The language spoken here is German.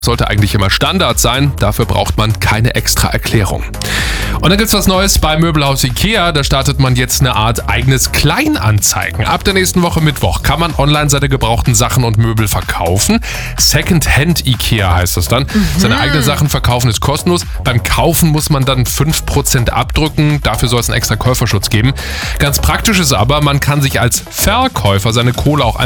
Sollte eigentlich immer Standard sein, dafür braucht man keine extra Erklärung. Und dann gibt's was Neues bei Möbelhaus IKEA, da startet man jetzt eine Art eigenes Kleinanzeigen. Ab der nächsten Woche Mittwoch kann man online seine gebrauchten Sachen und Möbel verkaufen. Secondhand IKEA heißt das dann. Seine eigenen Sachen verkaufen ist kostenlos. Beim Kaufen muss man dann 5% abdrücken, dafür soll es einen extra Käuferschutz geben. Ganz praktisch ist aber, man kann sich als Verkäufer seine Kohle auch